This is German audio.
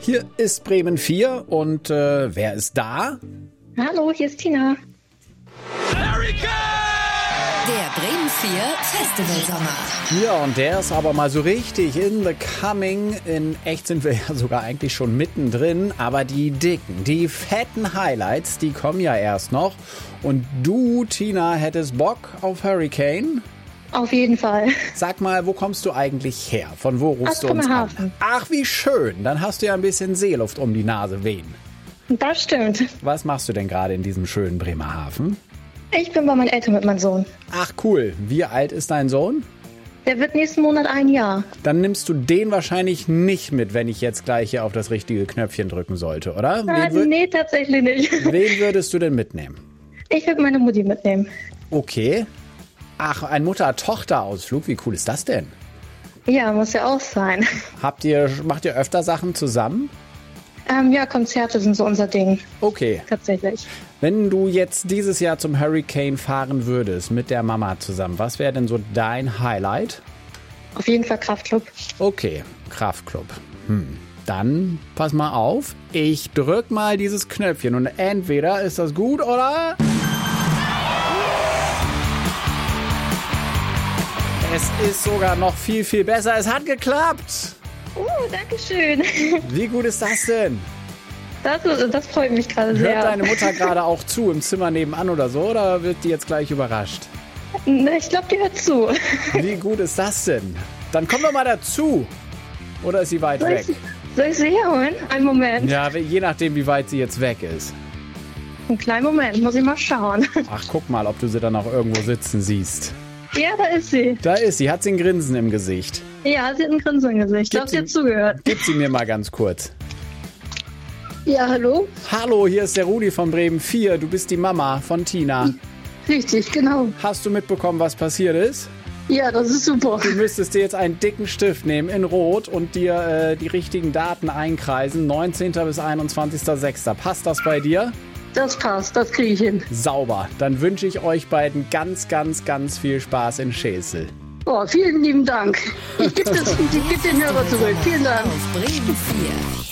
Hier ist Bremen 4 und wer ist da? Hallo, hier ist Tina. Der Bremen 4 Festivalsommer. Ja, und der ist aber mal so richtig in the coming. In echt sind wir ja sogar eigentlich schon mittendrin. Aber die dicken, die fetten Highlights, die kommen ja erst noch. Und du, Tina, hättest Bock auf Hurricane? Auf jeden Fall. Sag mal, wo kommst du eigentlich her? Von wo rufst du uns Bremerhaven. an? Ach, wie schön. Dann hast du ja ein bisschen Seeluft um die Nase wehen. Das stimmt. Was machst du denn gerade in diesem schönen Bremerhaven? Ich bin bei meinen Eltern mit meinem Sohn. Ach cool. Wie alt ist dein Sohn? Der wird nächsten Monat 1 Jahr. Dann nimmst du den wahrscheinlich nicht mit, wenn ich jetzt gleich hier auf das richtige Knöpfchen drücken sollte, oder? Nee, tatsächlich nicht. Wen würdest du denn mitnehmen? Ich würde meine Mutti mitnehmen. Okay. Ach, ein Mutter-Tochter-Ausflug. Wie cool ist das denn? Ja, muss ja auch sein. Macht ihr öfter Sachen zusammen? Ja, Konzerte sind so unser Ding. Okay. Tatsächlich. Wenn du jetzt dieses Jahr zum Hurricane fahren würdest mit der Mama zusammen, was wäre denn so dein Highlight? Auf jeden Fall Kraftclub. Okay, Kraftclub. Dann pass mal auf. Ich drück mal dieses Knöpfchen und entweder ist das gut oder... Es ist sogar noch viel, viel besser. Es hat geklappt. Danke schön. Wie gut ist das denn? Das freut mich gerade sehr. Hört deine Mutter gerade auch zu im Zimmer nebenan oder so? Oder wird die jetzt gleich überrascht? Ich glaube, die hört zu. Wie gut ist das denn? Dann komm doch mal dazu. Oder ist sie weit weg? Soll ich sie herholen? Einen Moment. Ja, je nachdem, wie weit sie jetzt weg ist. Einen kleinen Moment, muss ich mal schauen. Ach, guck mal, ob du sie dann auch irgendwo sitzen siehst. Ja, da ist sie. Da ist sie. Hat sie ein Grinsen im Gesicht. Ja, sie hat ein Grinsen im Gesicht. Ich glaube, sie hat zugehört. Gib sie mir mal ganz kurz. Ja, hallo? Hallo, hier ist der Rudi von Bremen 4. Du bist die Mama von Tina. Richtig, genau. Hast du mitbekommen, was passiert ist? Ja, das ist super. Du müsstest dir jetzt einen dicken Stift nehmen in Rot und dir die richtigen Daten einkreisen. 19. bis 21.06. Passt das bei dir? Das passt, das kriege ich hin. Sauber. Dann wünsche ich euch beiden ganz, ganz, ganz viel Spaß in Schesel. Oh, vielen lieben Dank. Ich gebe den Hörer zurück. Vielen Dank. Auf Bremen 4.